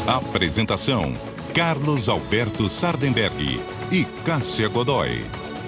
Apresentação: Carlos Alberto Sardenberg e Cássia Godoy.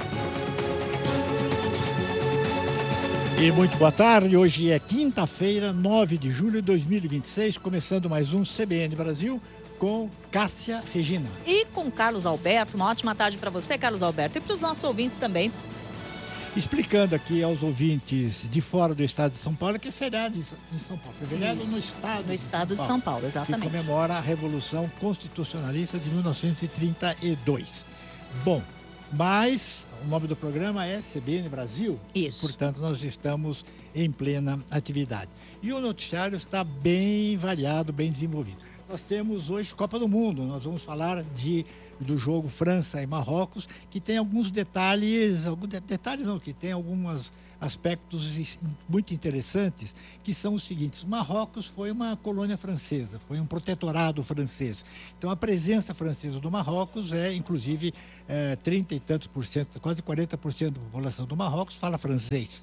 E muito boa tarde, hoje é quinta-feira, 9 de julho de 2026, começando mais um CBN Brasil com Cássia Regina. E com Carlos Alberto, uma ótima tarde para você, Carlos Alberto, e para os nossos ouvintes também. Explicando aqui aos ouvintes de fora do estado de São Paulo que é feriado em São Paulo, foi feriado no estado de São Paulo, exatamente. Que comemora a Revolução Constitucionalista de 1932. Bom, mas o nome do programa é CBN Brasil. Isso. Portanto, nós estamos em plena atividade. E o noticiário está bem variado, bem desenvolvido. Nós temos hoje Copa do Mundo, nós vamos falar do jogo França e Marrocos, que tem alguns detalhes não, que tem alguns aspectos muito interessantes, que são os seguintes: Marrocos foi uma colônia francesa, foi um protetorado francês. Então a presença francesa do Marrocos é, inclusive, 30 e tantos por cento, quase 40% da população do Marrocos fala francês.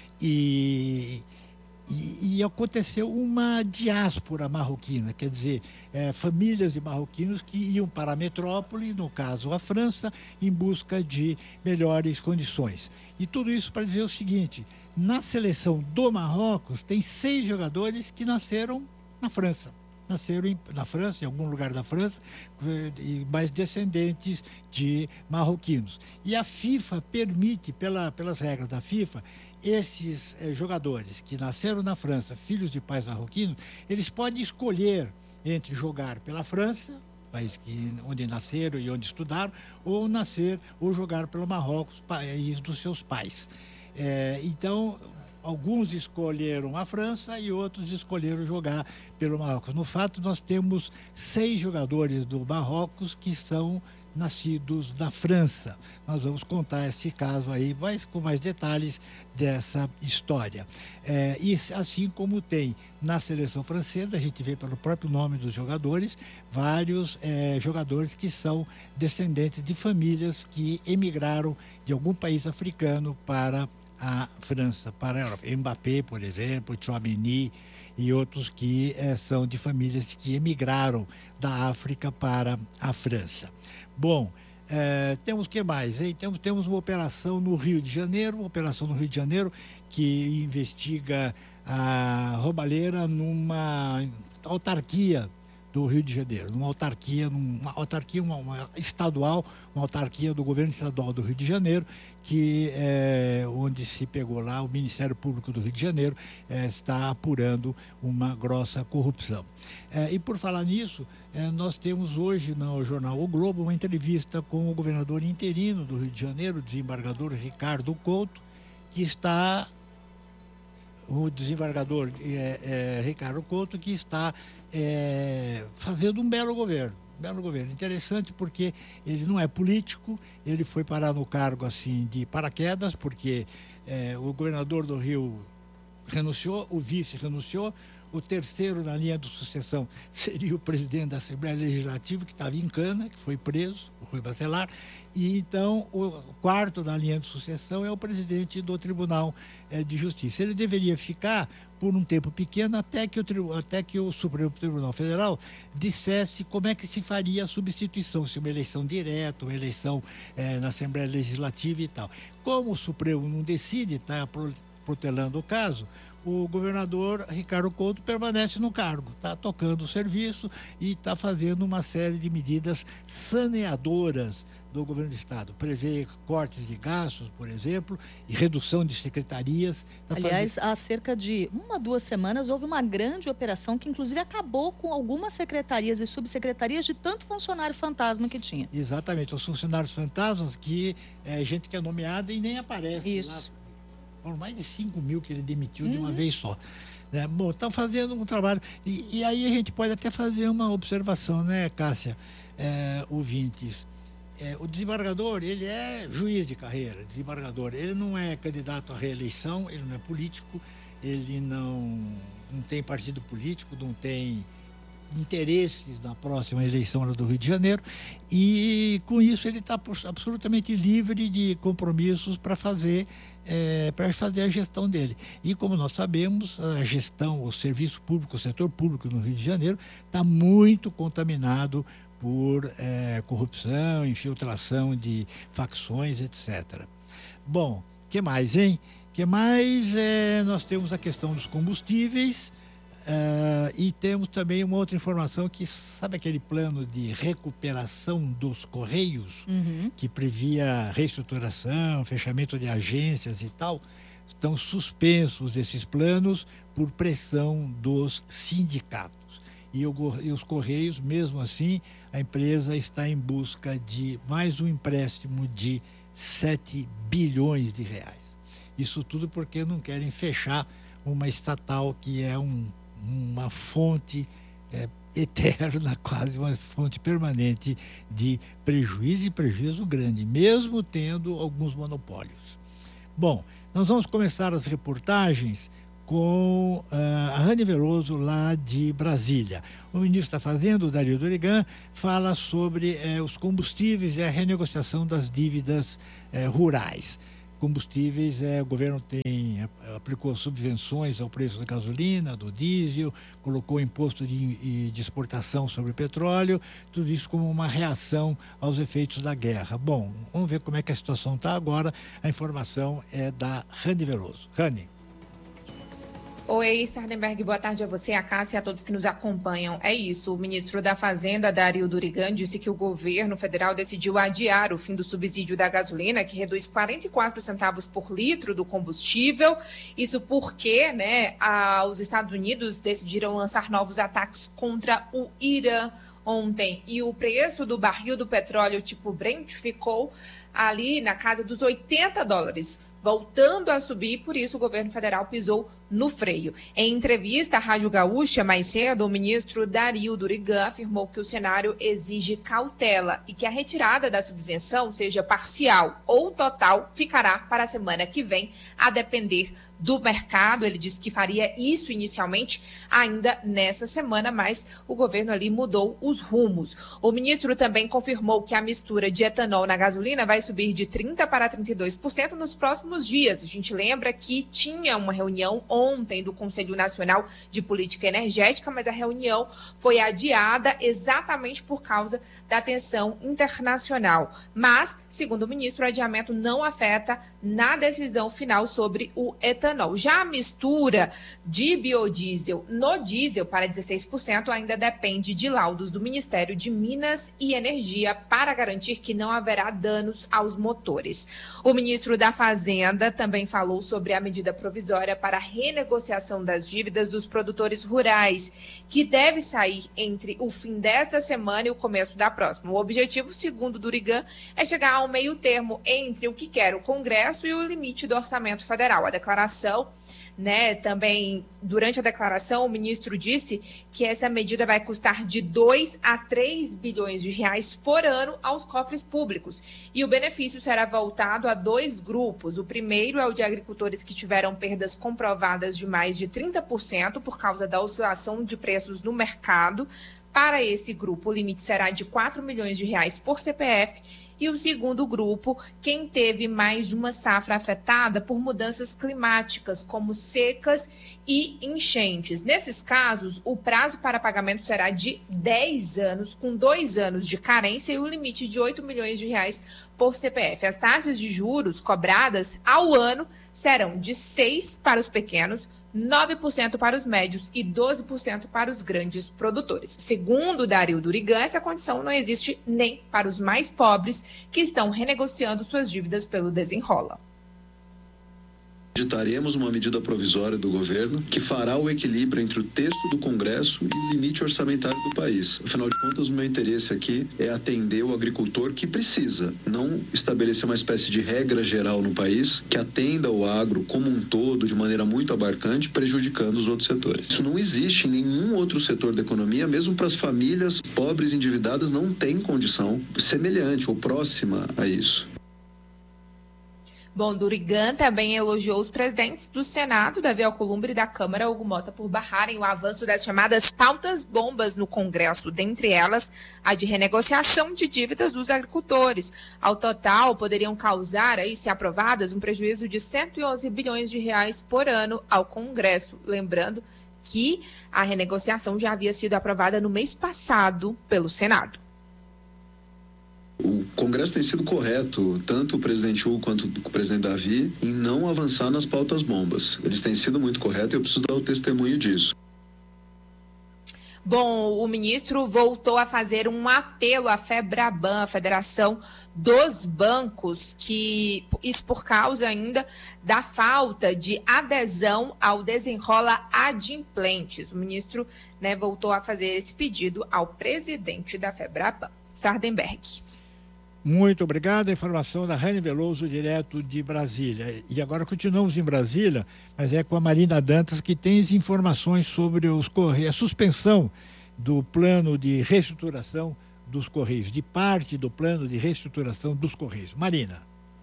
E aconteceu uma diáspora marroquina, quer dizer, famílias de marroquinos que iam para a metrópole, no caso a França, em busca de melhores condições. E tudo isso para dizer o seguinte: na seleção do Marrocos tem 6 jogadores que nasceram na França. Nasceram na França, em algum lugar da França, mas descendentes de marroquinos. E a FIFA permite, pelas regras da FIFA, esses jogadores que nasceram na França, filhos de pais marroquinos, eles podem escolher entre jogar pela França, país onde nasceram e onde estudaram, ou jogar pelo Marrocos, país dos seus pais. Então, alguns escolheram a França e outros escolheram jogar pelo Marrocos. No fato, nós temos 6 jogadores do Marrocos que são nascidos na França. Nós vamos contar esse caso aí, mas com mais detalhes dessa história. E assim como tem na seleção francesa, a gente vê pelo próprio nome dos jogadores, vários jogadores que são descendentes de famílias que emigraram de algum país africano para a França, para a Europa. Mbappé, por exemplo, Tchouaméni e outros que são de famílias que emigraram da África para a França. Bom, temos o que mais? Hein? Temos uma operação no Rio de Janeiro, que investiga a roubalheira numa autarquia do Rio de Janeiro, uma autarquia estadual, uma autarquia do governo estadual do Rio de Janeiro, que onde se pegou lá, o Ministério Público do Rio de Janeiro está apurando uma grossa corrupção. E por falar nisso, nós temos hoje no jornal O Globo uma entrevista com o governador interino do Rio de Janeiro, o desembargador Ricardo Couto, Ricardo Couto, que está fazendo um belo governo. Interessante porque ele não é político, ele foi parar no cargo assim de paraquedas, porque o governador do Rio renunciou, o vice renunciou, o terceiro na linha de sucessão seria o presidente da Assembleia Legislativa, que estava em cana, que foi preso, o Rui Bacelar, e então o quarto na linha de sucessão é o presidente do Tribunal de Justiça. Ele deveria ficar por um tempo pequeno até que o Supremo Tribunal Federal dissesse como é que se faria a substituição, se uma eleição direta, uma eleição na Assembleia Legislativa e tal. Como o Supremo não decide, está protelando o caso, o governador Ricardo Couto permanece no cargo, está tocando o serviço e está fazendo uma série de medidas saneadoras do governo do Estado. Prevê cortes de gastos, por exemplo, e redução de secretarias. Aliás, há cerca de 2 semanas houve uma grande operação que inclusive acabou com algumas secretarias e subsecretarias de tanto funcionário fantasma que tinha. Exatamente, os funcionários fantasmas que gente que é nomeada e nem aparece. Isso. Lá. Foram mais de 5 mil que ele demitiu de uma vez só. Bom, estão fazendo um trabalho. E aí a gente pode até fazer uma observação, né, Cássia, ouvintes? O desembargador, ele é juiz de carreira, ele não é candidato à reeleição, ele não é político, ele não tem partido político, não tem interesses na próxima eleição do Rio de Janeiro, e com isso ele está absolutamente livre de compromissos para fazer a gestão dele. E como nós sabemos, a gestão, o serviço público, o setor público no Rio de Janeiro está muito contaminado por corrupção, infiltração de facções, etc. Bom, o que mais, hein? Que mais? Nós temos a questão dos combustíveis e temos também uma outra informação que, sabe aquele plano de recuperação dos Correios, que previa reestruturação, fechamento de agências e tal? Estão suspensos esses planos por pressão dos sindicatos. E os Correios, mesmo assim, a empresa está em busca de mais um empréstimo de 7 bilhões de reais. Isso tudo porque não querem fechar uma estatal que é uma fonte eterna, quase uma fonte permanente de prejuízo e prejuízo grande, mesmo tendo alguns monopólios. Bom, nós vamos começar as reportagens com a Rani Veloso, lá de Brasília. O ministro da Fazenda, o Dario Dorigan, fala sobre os combustíveis e a renegociação das dívidas rurais. Combustíveis, o governo aplicou subvenções ao preço da gasolina, do diesel, colocou imposto de exportação sobre o petróleo, tudo isso como uma reação aos efeitos da guerra. Bom, vamos ver como é que a situação está agora. A informação é da Rani Veloso. Rani. Oi, Sardenberg, boa tarde a você, a Cássia e a todos que nos acompanham. É isso, o ministro da Fazenda, Dario Dorigan, disse que o governo federal decidiu adiar o fim do subsídio da gasolina, que reduz 44 centavos por litro do combustível. Isso porque, os Estados Unidos decidiram lançar novos ataques contra o Irã ontem. E o preço do barril do petróleo tipo Brent ficou ali na casa dos $80, voltando a subir, por isso o governo federal pisou no freio. Em entrevista à Rádio Gaúcha, mais cedo, o ministro Dario Dorigan afirmou que o cenário exige cautela e que a retirada da subvenção, seja parcial ou total, ficará para a semana que vem, a depender do mercado. Ele disse que faria isso inicialmente ainda nessa semana, mas o governo ali mudou os rumos. O ministro também confirmou que a mistura de etanol na gasolina vai subir de 30% para 32% nos próximos dias. A gente lembra que tinha uma reunião ontem do Conselho Nacional de Política Energética, mas a reunião foi adiada exatamente por causa da tensão internacional. Mas, segundo o ministro, o adiamento não afeta na decisão final sobre o etanol. Já a mistura de biodiesel no diesel para 16% ainda depende de laudos do Ministério de Minas e Energia para garantir que não haverá danos aos motores. O ministro da Fazenda também falou sobre a medida provisória para a renegociação das dívidas dos produtores rurais, que deve sair entre o fim desta semana e o começo da próxima. O objetivo, segundo Dorigan, é chegar a um meio termo entre o que quer o Congresso e o limite do orçamento federal. A declaração, também durante a declaração, o ministro disse que essa medida vai custar de 2 a 3 bilhões de reais por ano aos cofres públicos. E o benefício será voltado a 2 grupos. O primeiro é o de agricultores que tiveram perdas comprovadas de mais de 30% por causa da oscilação de preços no mercado. Para esse grupo, o limite será de 4 milhões de reais por CPF. E o segundo grupo, quem teve mais de uma safra afetada por mudanças climáticas, como secas e enchentes. Nesses casos, o prazo para pagamento será de 10 anos, com 2 anos de carência e o limite de 8 milhões de reais por CPF. As taxas de juros cobradas ao ano serão de 6% para os pequenos, 9% para os médios e 12% para os grandes produtores. Segundo Dario Dorigan, essa condição não existe nem para os mais pobres que estão renegociando suas dívidas pelo Desenrola. Editaremos uma medida provisória do governo que fará o equilíbrio entre o texto do Congresso e o limite orçamentário do país. Afinal de contas, o meu interesse aqui é atender o agricultor que precisa, não estabelecer uma espécie de regra geral no país que atenda o agro como um todo de maneira muito abarcante, prejudicando os outros setores. Isso não existe em nenhum outro setor da economia, mesmo para as famílias pobres endividadas não tem condição semelhante ou próxima a isso. Bom, Durigan também elogiou os presidentes do Senado, Davi Alcolumbre, e da Câmara, Hugo Mota, por barrarem o avanço das chamadas pautas bombas no Congresso, dentre elas a de renegociação de dívidas dos agricultores. Ao total, poderiam causar, aí, se aprovadas, um prejuízo de 111 bilhões de reais por ano ao Congresso. Lembrando que a renegociação já havia sido aprovada no mês passado pelo Senado. O Congresso tem sido correto, tanto o presidente Hugo quanto o presidente Davi, em não avançar nas pautas bombas. Eles têm sido muito corretos e eu preciso dar o testemunho disso. Bom, o ministro voltou a fazer um apelo à FEBRABAN, a Federação dos Bancos, que isso por causa ainda da falta de adesão ao Desenrola Adimplentes. O ministro, voltou a fazer esse pedido ao presidente da FEBRABAN, Sardenberg. Muito obrigado. A informação da Rani Veloso, direto de Brasília. E agora continuamos em Brasília, mas é com a Marina Dantas, que tem as informações sobre os Correios, a suspensão do plano de reestruturação dos Correios, de parte do plano de reestruturação dos Correios. Marina.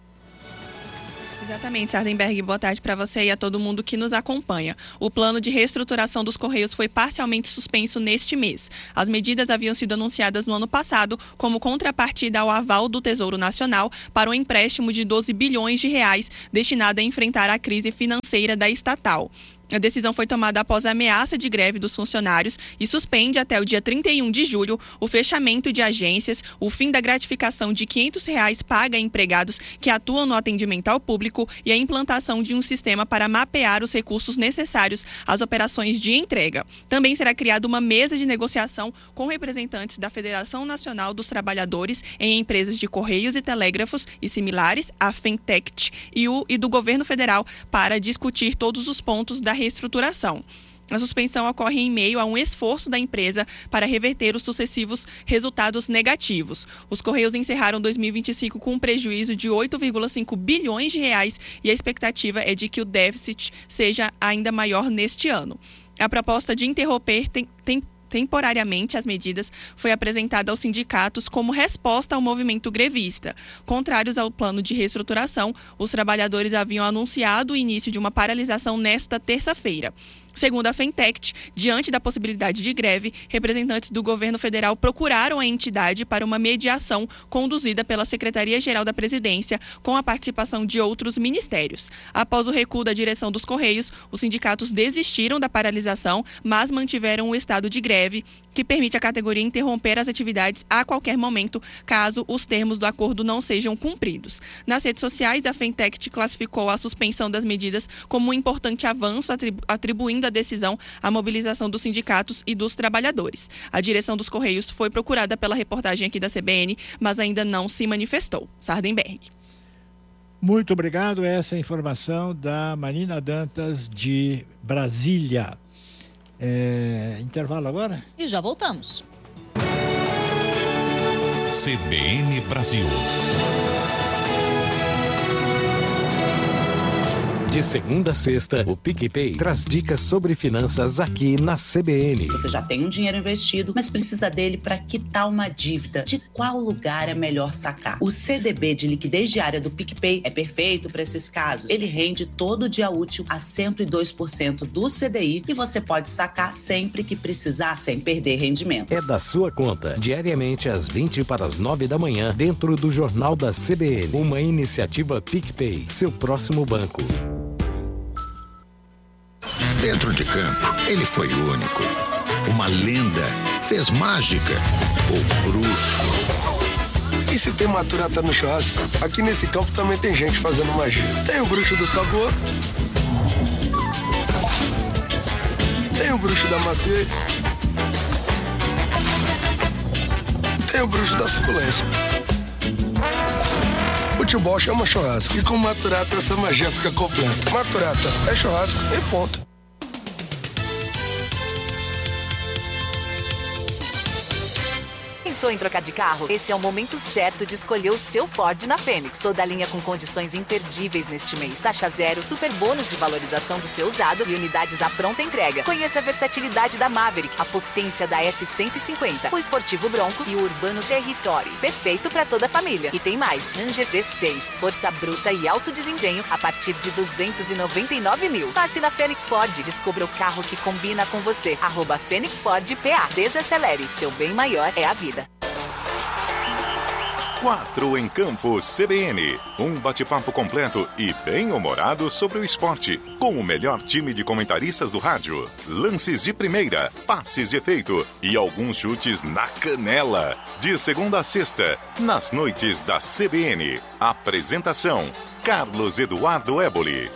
Exatamente, Sardenberg, boa tarde para você e a todo mundo que nos acompanha. O plano de reestruturação dos Correios foi parcialmente suspenso neste mês. As medidas haviam sido anunciadas no ano passado como contrapartida ao aval do Tesouro Nacional para um empréstimo de 12 bilhões de reais destinado a enfrentar a crise financeira da estatal. A decisão foi tomada após a ameaça de greve dos funcionários e suspende até o dia 31 de julho o fechamento de agências, o fim da gratificação de R$ 500 paga a empregados que atuam no atendimento ao público e a implantação de um sistema para mapear os recursos necessários às operações de entrega. Também será criada uma mesa de negociação com representantes da Federação Nacional dos Trabalhadores em empresas de Correios e Telégrafos e similares, a FENTECT, e do Governo Federal para discutir todos os pontos da reestruturação. A suspensão ocorre em meio a um esforço da empresa para reverter os sucessivos resultados negativos. Os Correios encerraram 2025 com um prejuízo de 8,5 bilhões de reais e a expectativa é de que o déficit seja ainda maior neste ano. A proposta de interromper temporariamente as medidas foi apresentada aos sindicatos como resposta ao movimento grevista. Contrários ao plano de reestruturação, os trabalhadores haviam anunciado o início de uma paralisação nesta terça-feira. Segundo a FENTECT, diante da possibilidade de greve, representantes do governo federal procuraram a entidade para uma mediação conduzida pela Secretaria-Geral da Presidência, com a participação de outros ministérios. Após o recuo da direção dos Correios, os sindicatos desistiram da paralisação, mas mantiveram o estado de greve, que permite à categoria interromper as atividades a qualquer momento, caso os termos do acordo não sejam cumpridos. Nas redes sociais, a FENTECT classificou a suspensão das medidas como um importante avanço, atribuindo a decisão à mobilização dos sindicatos e dos trabalhadores. A direção dos Correios foi procurada pela reportagem aqui da CBN, mas ainda não se manifestou. Sardenberg. Muito obrigado. Essa é a informação da Marina Dantas de Brasília. Intervalo agora? E já voltamos. CBN Brasil. De segunda a sexta, o PicPay traz dicas sobre finanças aqui na CBN. Você já tem um dinheiro investido, mas precisa dele para quitar uma dívida. De qual lugar é melhor sacar? O CDB de liquidez diária do PicPay é perfeito para esses casos. Ele rende todo dia útil a 102% do CDI e você pode sacar sempre que precisar, sem perder rendimento. É da sua conta, diariamente às 20 para as 9 da manhã, dentro do Jornal da CBN. Uma iniciativa PicPay, seu próximo banco. Dentro de campo, ele foi único. Uma lenda, fez mágica, o bruxo. E se tem maturata no churrasco, aqui nesse campo também tem gente fazendo magia. Tem o bruxo do sabor, tem o bruxo da maciez, tem o bruxo da suculência. Futebol chama churrasco e com maturata essa magia fica completa. Maturata é churrasco e ponto. Pensou em trocar de carro? Esse é o momento certo de escolher o seu Ford na Fênix. Toda a linha com condições imperdíveis neste mês. Taxa zero, super bônus de valorização do seu usado e unidades à pronta entrega. Conheça a versatilidade da Maverick, a potência da F-150, o esportivo Bronco e o urbano Territory. Perfeito para toda a família. E tem mais. Ranger V6, força bruta e alto desempenho a partir de 299 mil. Passe na Fênix Ford. Descubra o carro que combina com você. @Fênix Ford PA. Desacelere. Seu bem maior é a vida. 4 em Campo CBN. Um bate-papo completo e bem-humorado sobre o esporte, com o melhor time de comentaristas do rádio. Lances de primeira, passes de efeito e alguns chutes na canela. De segunda a sexta, nas noites da CBN. Apresentação: Carlos Eduardo Éboli.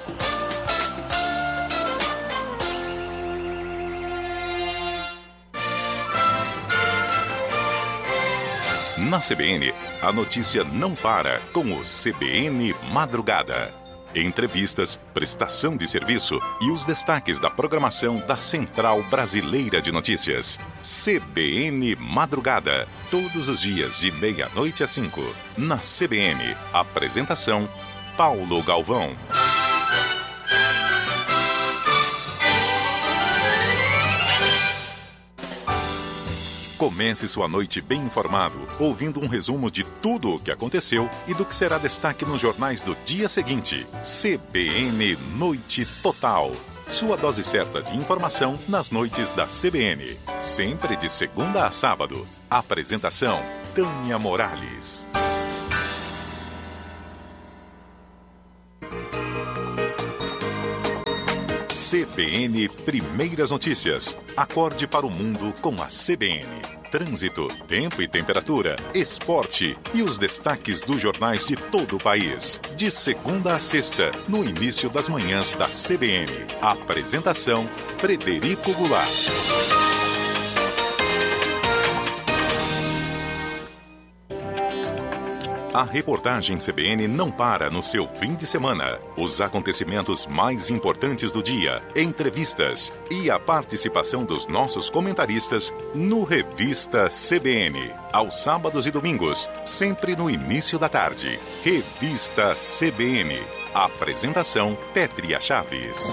Na CBN, a notícia não para com o CBN Madrugada. Entrevistas, prestação de serviço e os destaques da programação da Central Brasileira de Notícias. CBN Madrugada, todos os dias de 00:30 às 5. Na CBN, apresentação: Paulo Galvão. Comece sua noite bem informado, ouvindo um resumo de tudo o que aconteceu e do que será destaque nos jornais do dia seguinte. CBN Noite Total. Sua dose certa de informação nas noites da CBN. Sempre de segunda a sábado. Apresentação: Tânia Morales. CBN Primeiras Notícias. Acorde para o mundo com a CBN. Trânsito, tempo e temperatura, esporte e os destaques dos jornais de todo o país. De segunda a sexta, no início das manhãs da CBN. Apresentação: Frederico Goulart. A reportagem CBN não para no seu fim de semana. Os acontecimentos mais importantes do dia, entrevistas e a participação dos nossos comentaristas no Revista CBN. Aos sábados e domingos, sempre no início da tarde. Revista CBN. Apresentação: Pétria Chaves.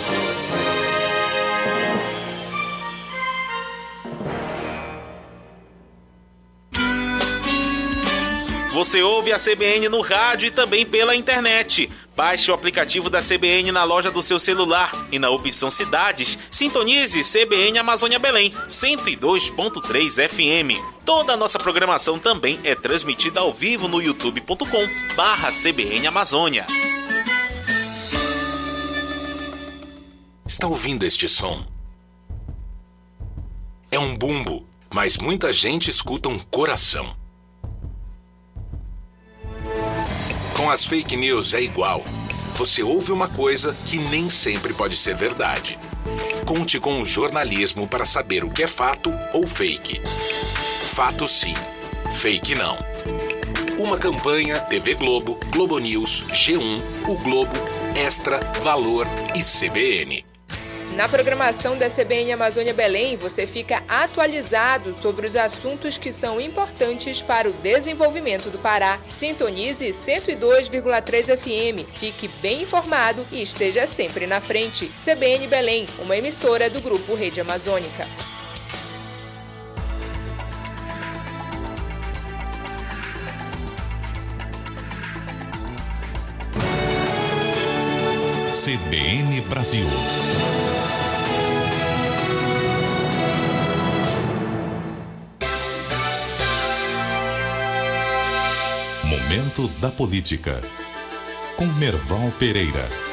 Você ouve a CBN no rádio e também pela internet. Baixe o aplicativo da CBN na loja do seu celular e na opção Cidades, sintonize CBN Amazônia Belém, 102.3 FM. Toda a nossa programação também é transmitida ao vivo no youtube.com/CBN Amazônia. Está ouvindo este som? É um bumbo, mas muita gente escuta um coração. Com as fake news é igual. Você ouve uma coisa que nem sempre pode ser verdade. Conte com o jornalismo para saber o que é fato ou fake. Fato sim, fake não. Uma campanha TV Globo, Globo News, G1, O Globo, Extra, Valor e CBN. Na programação da CBN Amazônia Belém, você fica atualizado sobre os assuntos que são importantes para o desenvolvimento do Pará. Sintonize 102,3 FM. Fique bem informado e esteja sempre na frente. CBN Belém, uma emissora do Grupo Rede Amazônica. CBN Brasil. Momento da Política, com Merval Pereira.